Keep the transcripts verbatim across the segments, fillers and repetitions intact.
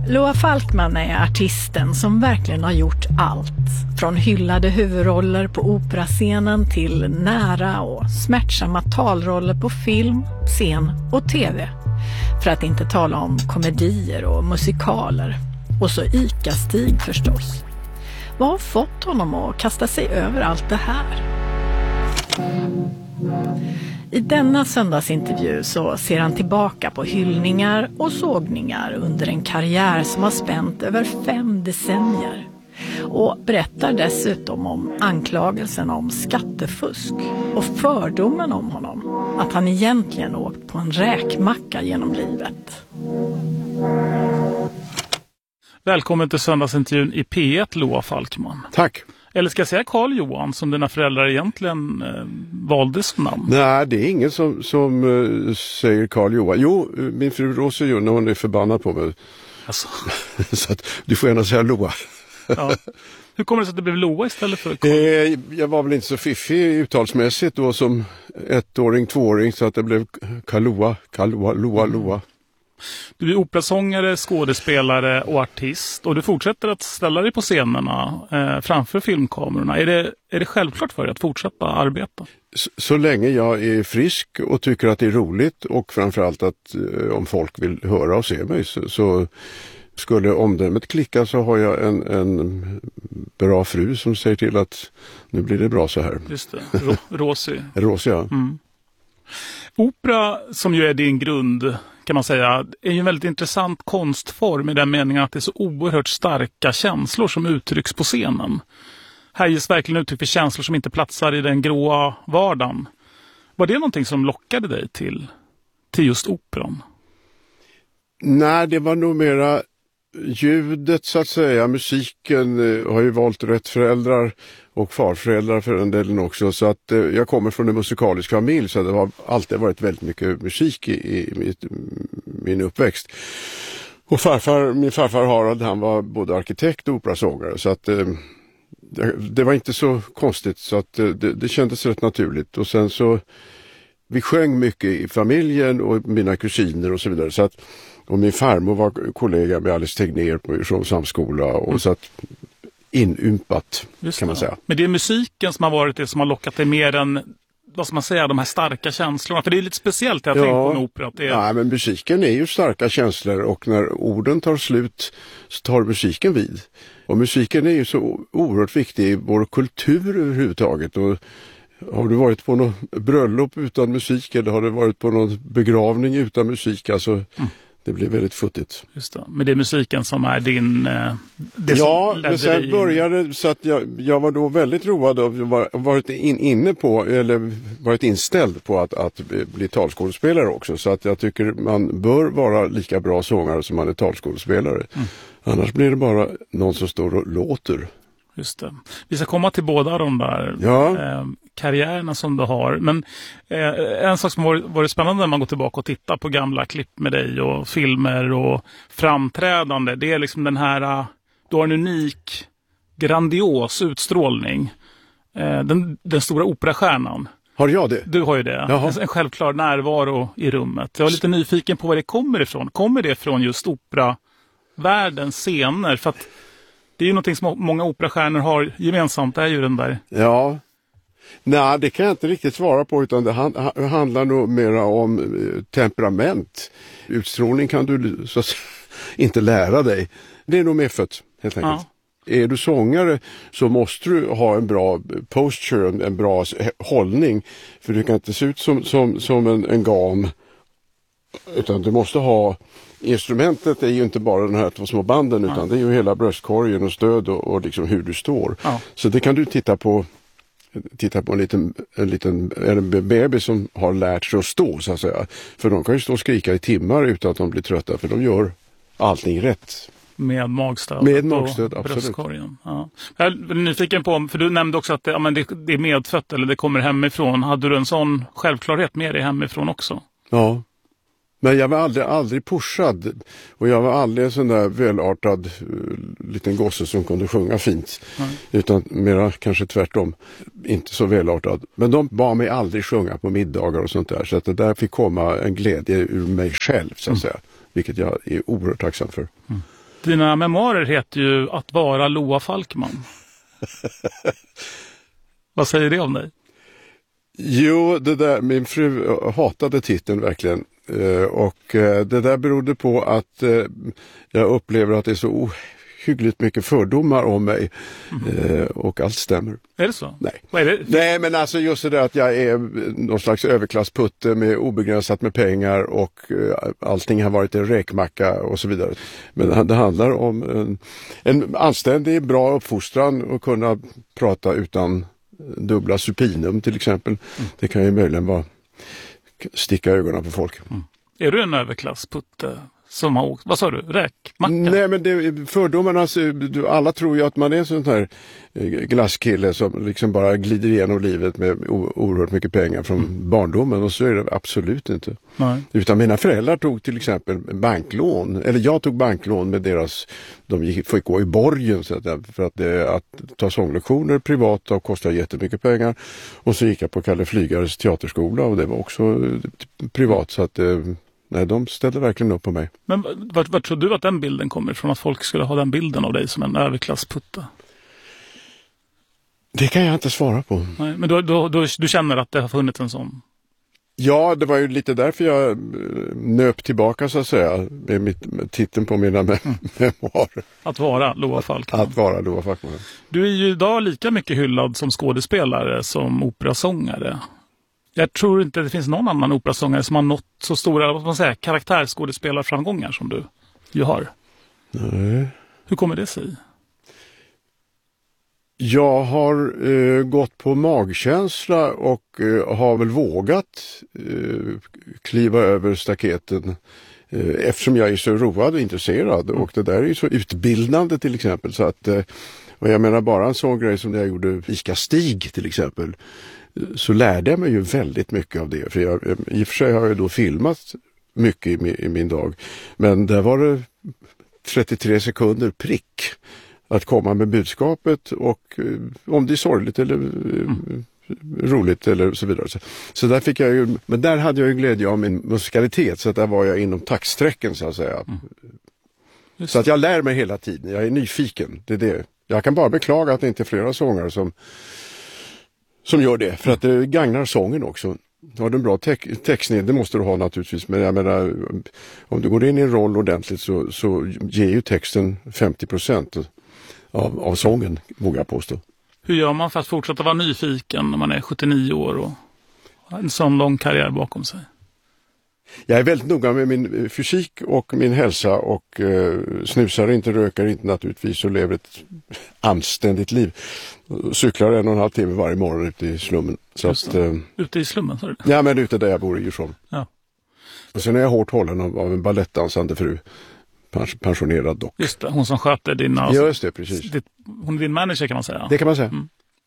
Loa Falkman är artisten som verkligen har gjort allt. Från hyllade huvudroller på operascenen till nära och smärtsamma talroller på film, scen och tv. För att inte tala om komedier och musikaler. Och så Ica-Stig förstås. Vad har fått honom att kasta sig över allt det här? I denna söndagsintervju så ser han tillbaka på hyllningar och sågningar under en karriär som har spänt över fem decennier. Och berättar dessutom om anklagelsen om skattefusk och fördomen om honom. Att han egentligen åkt på en räkmacka genom livet. Välkommen till söndagsintervjun i P ett, Loa Falkman. Tack. Eller ska jag säga Carl Johan som dina föräldrar egentligen eh, valde som namn? Nej, det är ingen som, som uh, säger Carl Johan. Jo, min fru Rosa ju när hon är förbannad på mig. Alltså. Så att du får gärna säga Loa. Ja. Hur kommer det sig att det blev Loa istället för Carl? Eh, jag var väl inte så fiffig uttalsmässigt då som ettåring, tvååring så att det blev Karloa, Karloa, Loa, Loa. Du är operasångare, skådespelare och artist och du fortsätter att ställa dig på scenerna eh, framför filmkamerorna. Är det, är det självklart för dig att fortsätta arbeta? Så, så länge jag är frisk och tycker att det är roligt och framförallt att eh, om folk vill höra och se mig så, så skulle omdömet klicka så har jag en, en bra fru som säger till att nu blir det bra så här. Just det, Ro- Rosie. Rosie, ja. Mm. Opera, som ju är din grund kan man säga, är ju en väldigt intressant konstform i den meningen att det är så oerhört starka känslor som uttrycks på scenen. Här ges verkligen uttryck för känslor som inte platsar i den gråa vardagen. Var det någonting som lockade dig till, till just operan? Nej, det var nog mera ljudet så att säga. Musiken eh, har ju valt rätt föräldrar och farföräldrar för den delen också. Så att eh, jag kommer från en musikalisk familj så det har alltid varit väldigt mycket musik i, i mitt, min uppväxt. Och farfar, min farfar Harald, han var både arkitekt och operasångare så att eh, det, det var inte så konstigt så att eh, det, det kändes rätt naturligt. Och sen så, vi sjöng mycket i familjen och mina kusiner och så vidare så att och min farmor var kollega med Alice Tegnér på Djursholms samskola och mm. så att inympat Just kan man det. säga. Men det är musiken som har varit det som har lockat dig mer än, vad ska man säga, de här starka känslorna. För det är lite speciellt jag ja. tänkt på en opera. Att det är... Nej, men musiken är ju starka känslor och när orden tar slut så tar musiken vid. Och musiken är ju så oerhört viktig i vår kultur överhuvudtaget och har du varit på något bröllop utan musik eller har du varit på någon begravning utan musik alltså mm. Det blir väldigt futtigt. Just det. Men det är musiken som är din... Eh, det ja, som men sen i... började så att jag, jag var då väldigt road och var, varit in, inne på, eller varit inställd på att, att bli talskådespelare också. Så att jag tycker man bör vara lika bra sångare som man är talskådespelare. Mm. Annars blir det bara någon som står och låter. Just det. Vi ska komma till båda de där ja. eh, karriärerna som du har. Men eh, en sak som var, var spännande när man går tillbaka och tittar på gamla klipp med dig och filmer och framträdande. Det är liksom den här, du har en unik, grandios utstrålning. Eh, den, den stora operastjärnan. Har jag det? Du har ju det. Jaha. En självklar närvaro i rummet. Jag var lite nyfiken på var det kommer ifrån. Kommer det från just operavärldens scener? För att det är ju någonting som många operastjärnor har gemensamt, det är ju den där. Ja, nej det kan jag inte riktigt svara på utan det hand, handlar nog mera om eh, temperament. Utstrålning kan du så att säga, inte lära dig. Det är nog medfött helt enkelt. Ja. Är du sångare så måste du ha en bra posture, en bra hållning. För du kan inte se ut som, som, som en, en gam utan du måste ha... Instrumentet är ju inte bara den här två små banden utan ja. det är ju hela bröstkorgen och stöd och, och liksom hur du står. Ja. Så det kan du titta på titta på en liten, en liten en bebis som har lärt sig att stå så att säga. För de kan ju stå och skrika i timmar utan att de blir trötta för de gör allting rätt. Med magstöd. Med magstöd, absolut. Bröstkorgen. Ja. Jag är nyfiken på, för du nämnde också att det, ja, men det, det är medfött eller det kommer hemifrån. Hade du en sån självklarhet med dig hemifrån också? Ja. Men jag var aldrig, aldrig pushad och jag var aldrig en sån där välartad uh, liten gosse som kunde sjunga fint. Mm. Utan mera kanske tvärtom, inte så välartad. Men de bad mig aldrig sjunga på middagar och sånt där. Så att det där fick komma en glädje ur mig själv så att mm. säga. Vilket jag är oerhört tacksam för. Mm. Dina memoarer heter ju Att vara Loa Falkman. Vad säger det om dig? Jo, det där, min fru hatade titeln verkligen. Och det där berodde på att jag upplever att det är så ohyggligt mycket fördomar om mig. Mm. Och allt stämmer. Är det så? Nej. Vad är det? Nej, men alltså just det där att jag är någon slags överklassputte med obegränsat med pengar och allting har varit en räkmacka och så vidare. Men det handlar om en, en anständig, bra uppfostran och kunna prata utan dubbla supinum till exempel. Mm. Det kan ju möjligen vara sticka ögonen på folk. Mm. Är du en överklassputte som har åkt, vad sa du, räkmacka? Nej, men det, fördomarna, alla tror ju att man är en sån här glasskille som liksom bara glider igenom livet med oerhört mycket pengar från mm. barndomen, och så är det absolut inte. Nej. Utan mina föräldrar tog till exempel banklån, eller jag tog banklån med deras, de gick, fick gå i borgen så att, för att, det, att ta sånglektioner privat och kostade jättemycket pengar, och så gick jag på Kalle Flygares teaterskola och det var också privat, så att nej, de ställde verkligen upp på mig. Men vad, vad tror du att den bilden kommer ifrån? Att folk skulle ha den bilden av dig som en överklassputte? Det kan jag inte svara på. Nej, men då, då, då, du känner att det har funnits en sån? Ja, det var ju lite därför jag nöp tillbaka så att säga med, mitt, med titeln på mina mm. memoarer. Att vara Loa Falkman. Att vara Loa Falkman. Du är ju idag lika mycket hyllad som skådespelare som operasångare. Jag tror inte det finns någon annan operasångare som har nått så stora, vad man säger, karaktärsskådespelarframgångar som du ju har. Nej. Hur kommer det sig? Jag har eh, gått på magkänsla och eh, har väl vågat eh, kliva över staketen eh, eftersom jag är så road och intresserad. Mm. Och det där är ju så utbildande till exempel. Så att, eh, och jag menar bara en sån grej som det jag gjorde Ica Stig till exempel. Så lärde jag mig ju väldigt mycket av det. För jag, i och för sig har jag då filmat mycket i min, i min dag. Men där var det trettiotre sekunder prick att komma med budskapet, och eh, om det är sorgligt eller eh, mm. roligt eller så vidare. Så, så där fick jag ju, men där hade jag ju glädje av min musikalitet, så där var jag inom taktsträcken så att säga. Mm. Så att jag lär mig hela tiden, jag är nyfiken, det är det. Jag kan bara beklaga att det inte är flera sångare som som gör det, för att det gagnar sången också. Har du en bra te- textning, det måste du ha naturligtvis, men jag menar, om du går in i en roll ordentligt så, så ger ju texten femtio procent av, av sången, vågar jag påstå. Hur gör man för att fortsätta vara nyfiken när man är sjuttionio år och har en sån lång karriär bakom sig? Jag är väldigt noga med min fysik och min hälsa, och eh, snusar inte, rökar inte naturligtvis, och lever ett anständigt liv. Cyklar en och en halv timme varje morgon ute i slummen. Så att, eh, ute i slummen, sa du? Ja, men ute där jag bor i Djursholm. Ja. Och sen är jag hårt hållen av, av en ballettdansande fru. Pens- pensionerad dock. Just det, hon som sköter dina... Alltså, just det, precis. Ditt, hon är din manager kan man säga. Det kan man säga. Mm.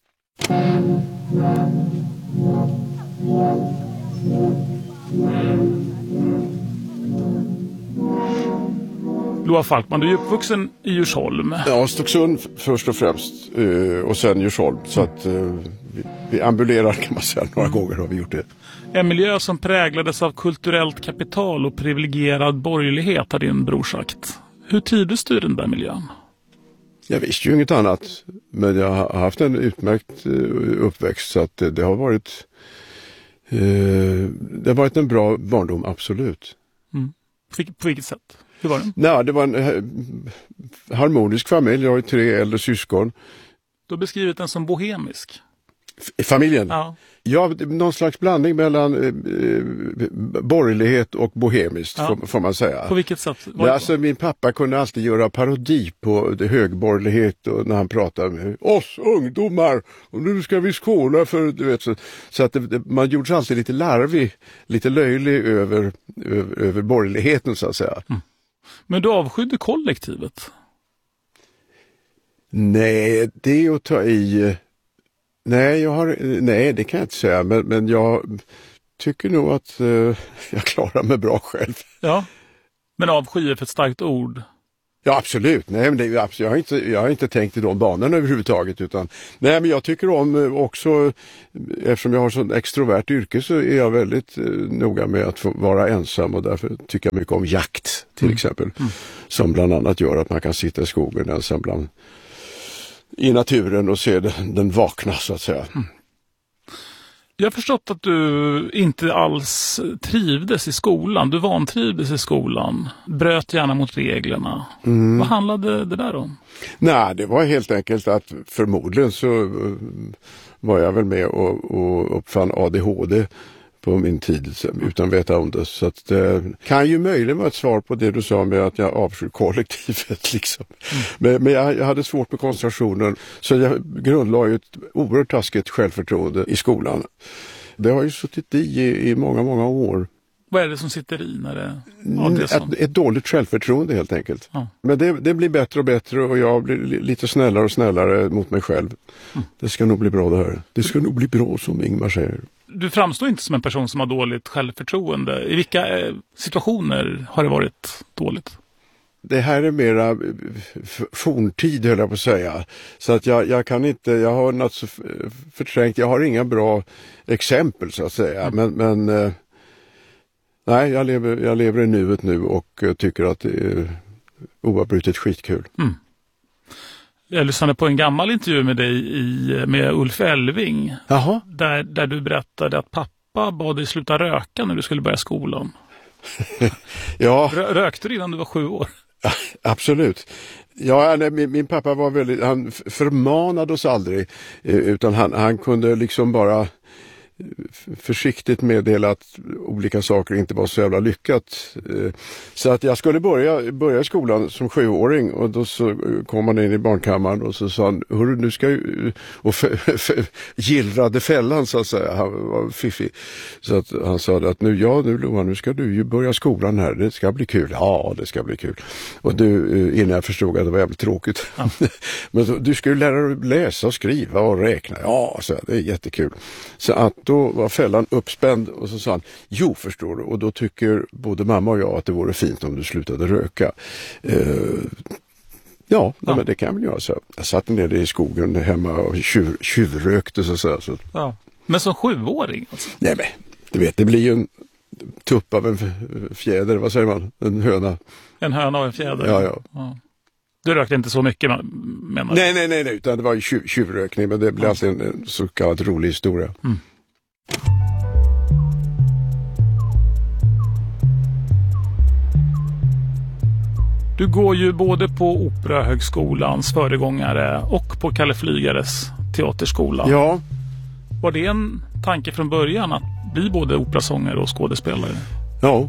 Loa Falkman, du är uppvuxen i Djursholm. Ja, Stocksund först och främst, och sen Djursholm. Så att vi, vi ambulerar kan man säga, några mm. gånger har vi gjort det. En miljö som präglades av kulturellt kapital och privilegierad borgerlighet, har din bror sagt. Hur trivdes du i den där miljön? Jag visste ju inget annat, men jag har haft en utmärkt uppväxt, så att det, det har varit eh, det har varit en bra barndom, absolut. Mm. På vilket sätt? Hur var den? Nej, det var en eh, harmonisk familj, jag har ju tre äldre syskon. Du har beskrivit den som bohemisk. F- familjen? Ja. Ja, någon slags blandning mellan eh, borgerlighet och bohemiskt, ja. får, får man säga. På vilket sätt? Ja, alltså, min pappa kunde alltid göra parodi på det högborgerlighet, och när han pratade med oss ungdomar, och nu ska vi skåla för, du vet, så, så att det, det, man gjorde sig alltid lite larvig, lite löjlig över, över, över borgerligheten så att säga. Mm. Men du avskydde kollektivet? Nej, det är att ta i... Nej, jag har, nej, det kan jag inte säga, men, men jag tycker nog att uh, jag klarar mig bra själv. Ja, men avsky är för ett starkt ord. Ja, absolut. Nej, men det, jag, har inte, jag har inte tänkt i de banorna överhuvudtaget. Utan, nej, men jag tycker om också, eftersom jag har sån extrovert yrke, så är jag väldigt uh, noga med att få vara ensam, och därför tycker jag mycket om jakt till mm. exempel. Mm. som bland annat gör att man kan sitta i skogen ensam bland, i naturen och se den, den vakna så att säga. Mm. Jag har förstått att du inte alls trivdes i skolan. Du vantrivdes i skolan. Bröt gärna mot reglerna. Mm. Vad handlade det där om? Nej, det var helt enkelt att förmodligen så var jag väl med och, och uppfann A D H D på min tid utan veta om det. Så att det kan ju möjligen vara ett svar på det du sa med att jag avskyr kollektivet liksom. Mm. Men, men jag, jag hade svårt med koncentrationen, så jag grundlade ju ett oerhört taskigt självförtroende i skolan. Det har ju suttit i i, i många, många år. Vad är det som sitter i när det, ja, det ett, ett dåligt självförtroende helt enkelt. Ja. Men det, det blir bättre och bättre och jag blir lite snällare och snällare mot mig själv. Mm. Det ska nog bli bra det här. Det ska nog bli bra som Ingmar säger. Du framstår inte som en person som har dåligt självförtroende. I vilka eh, situationer har det varit dåligt? Det här är mera forntid höll jag på att säga. Så att jag, jag kan inte, jag har något så förträngt, jag har inga bra exempel så att säga. Mm. Men, men eh, nej, jag lever, jag lever i nuet nu och tycker att det är oavbrutet skitkul. Mm. Jag lyssnade på en gammal intervju med dig i, med Ulf Elving. Jaha. Där, där du berättade att pappa bad dig sluta röka när du skulle börja skolan. Ja. Rö, rökte du innan du var sju år? Ja, absolut. Ja, nej, min, min pappa var väldigt, han förmanade oss aldrig, utan han, han kunde liksom bara försiktigt meddela att olika saker inte var så jävla lyckat. Så att jag skulle börja, börja i skolan som sjuåring och då så kom han in i barnkammaren och så sa han, hörru, nu ska ju, och gillrade fällan så att säga, han var fiffig. Så att han sa att nu, ja nu Lohan, nu ska du ju börja skolan här, det ska bli kul. Ja, det ska bli kul. Och du, innan jag förstod att det var jävligt tråkigt. Ja. Men så, du ska ju lära dig läsa och skriva och räkna. Ja, så det är jättekul. Så att då var fällan uppspänd och så sa han, jo förstår du, och då tycker både mamma och jag att det vore fint om du slutade röka. Uh, ja, ja. Men det kan jag väl göra så. Jag satt nere i skogen hemma och tjuv, tjuvrökte så, så, så. Ja. Men som sjuåring? Alltså. Nej men, du vet, det blir ju en tupp av en fjäder, vad säger man? En höna. En höna och en fjäder? Ja, ja. ja. Du rökte inte så mycket, menar du? Nej, nej, nej, nej, utan det var ju tjuv, tjuvrökning, men det blev ja. Alltid en, en så kallad rolig historia. Mm. Du går ju både på Operahögskolans föregångare och på Kalle Flygares teaterskola. Ja. Var det en tanke från början att bli både operasångare och skådespelare? Ja.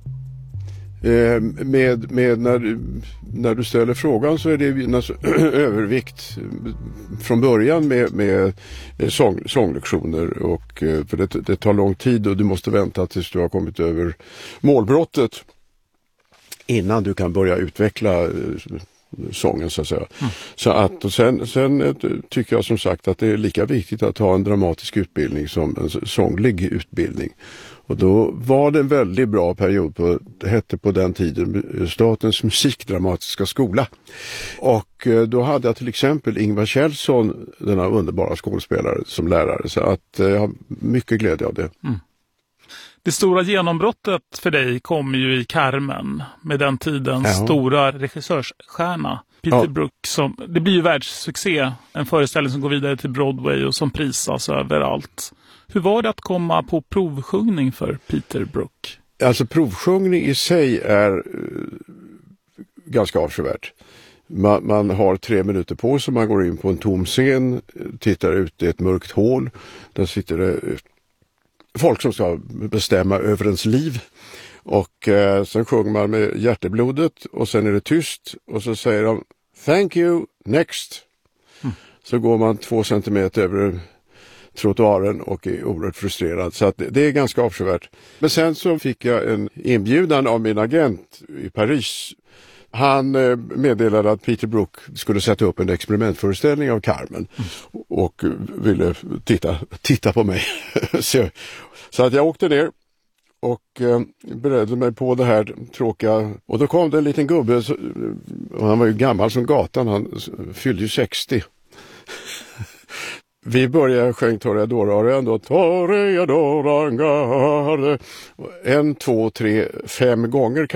Eh, med med när, när du ställer frågan så är det alltså, övervikt från början med, med sång, sånglektioner och, för det, det tar lång tid och du måste vänta tills du har kommit över målbrottet innan du kan börja utveckla sången så att säga. Mm. Så att, och sen, sen tycker jag som sagt att det är lika viktigt att ha en dramatisk utbildning som en sånglig utbildning. Och då var det en väldigt bra period på, det hette på den tiden Statens musikdramatiska skola. Och då hade jag till exempel Ingvar Kjellson, denna underbara skådespelare, som lärare. Så att jag har mycket glädje av det. Mm. Det stora genombrottet för dig kom ju i Carmen med den tidens ja. Stora regissörsstjärna Peter ja. Brook. Som, det blir ju världssuccé, en föreställning som går vidare till Broadway och som prisas överallt. Hur var det att komma på provsjungning för Peter Brook? Alltså provsjungning i sig är uh, ganska avskyvärt. Man, man har tre minuter på sig, man går in på en tom scen, tittar ut i ett mörkt hål. Där sitter det folk som ska bestämma över ens liv. Och eh, sen sjunger man med hjärteblodet och sen är det tyst och så säger de thank you, next. Mm. Så går man två centimeter över trottoaren och är oerhört frustrerad. Så att det, det är ganska avskyvärt. Men sen så fick jag en inbjudan av min agent i Paris. Han eh, meddelade att Peter Brook skulle sätta upp en experimentföreställning av Carmen mm. och ville titta, titta på mig. så, så att jag åkte ner och eh, beredde mig på det här tråkiga. Och då kom det en liten gubbe, så, och han var ju gammal som gatan, han fyllde ju sextio. Vi började sjönga Toreador-arian då. Toreador-arian. En, två, tre, fem gånger